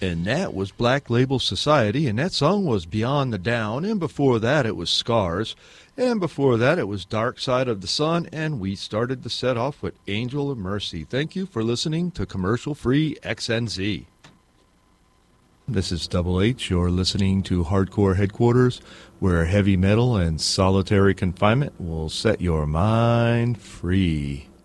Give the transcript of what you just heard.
And that was Black Label Society, and that song was Beyond the Down, and before that it was Scars, and before that it was Dark Side of the Sun, and we started the set off with Angel of Mercy. Thank you for listening to Commercial-Free XNZ. This is Double H. You're listening to Hardcore Headquarters, where heavy metal and solitary confinement will set your mind free.